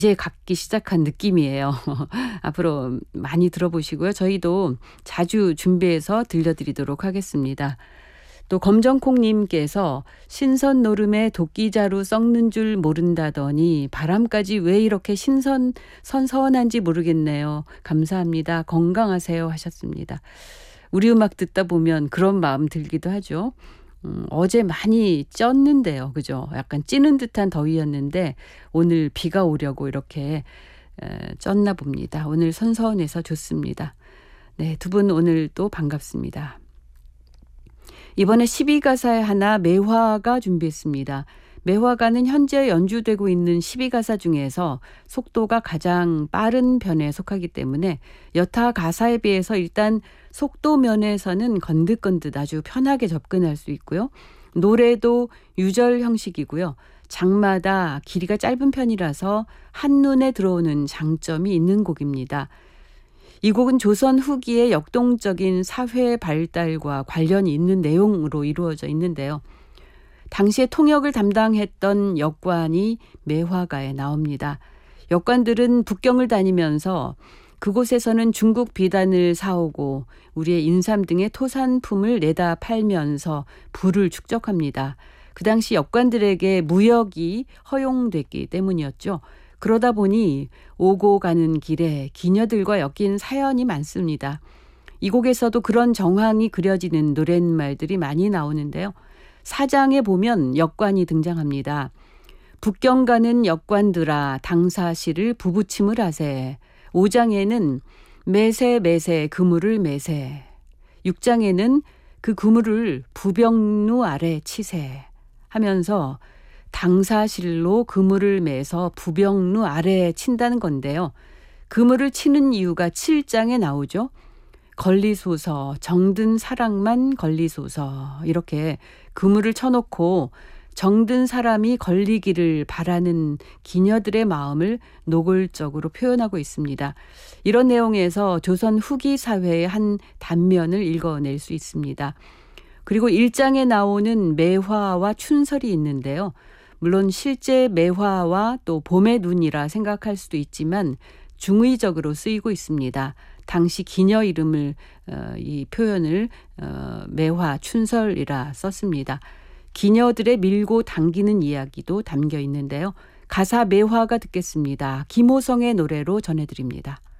이제 갖기 시작한 느낌이에요. 앞으로 많이 들어보시고요. 저희도 자주 준비해서 들려드리도록 하겠습니다. 또 검정콩님께서 신선 노름에 도끼자루 썩는 줄 모른다더니 바람까지 왜 이렇게 선선한지 모르겠네요. 감사합니다. 건강하세요 하셨습니다. 우리 음악 듣다 보면 그런 마음 들기도 하죠. 어제 많이 쪘는데요. 그죠? 약간 찌는 듯한 더위였는데 오늘 비가 오려고 이렇게 쪘나 봅니다. 오늘 선선해서 좋습니다. 네, 두 분 오늘 또 반갑습니다. 이번에 12가사에 하나 매화가 준비했습니다. 매화가는 현재 연주되고 있는 12가사 중에서 속도가 가장 빠른 편에 속하기 때문에 여타 가사에 비해서 일단 속도 면에서는 건듯건듯 아주 편하게 접근할 수 있고요. 노래도 유절 형식이고요. 장마다 길이가 짧은 편이라서 한눈에 들어오는 장점이 있는 곡입니다. 이 곡은 조선 후기의 역동적인 사회 발달과 관련이 있는 내용으로 이루어져 있는데요. 당시에 통역을 담당했던 역관이 매화가에 나옵니다. 역관들은 북경을 다니면서 그곳에서는 중국 비단을 사오고 우리의 인삼 등의 토산품을 내다 팔면서 부를 축적합니다. 그 당시 역관들에게 무역이 허용됐기 때문이었죠. 그러다 보니 오고 가는 길에 기녀들과 엮인 사연이 많습니다. 이 곡에서도 그런 정황이 그려지는 노랫말들이 많이 나오는데요. 4장에 보면 역관이 등장합니다. 북경 가는 역관들아 당사시를 부부침을 하세. 5장에는 매세 그물을 매세. 6장에는 그 그물을 부병루 아래 치세 하면서 당사실로 그물을 매서 부병루 아래에 친다는 건데요. 그물을 치는 이유가 7장에 나오죠. 걸리소서 정든 사랑만 걸리소서 이렇게 그물을 쳐놓고 정든 사람이 걸리기를 바라는 기녀들의 마음을 노골적으로 표현하고 있습니다. 이런 내용에서 조선 후기 사회의 한 단면을 읽어낼 수 있습니다. 그리고 1장에 나오는 매화와 춘설이 있는데요. 물론 실제 매화와 또 봄의 눈이라 생각할 수도 있지만 중의적으로 쓰이고 있습니다. 당시 기녀 이름을 이 표현을 매화 춘설이라 썼습니다. 기녀들의 밀고 당기는 이야기도 담겨 있는데요. 가사 매화가 듣겠습니다. 김호성의 노래로 전해드립니다.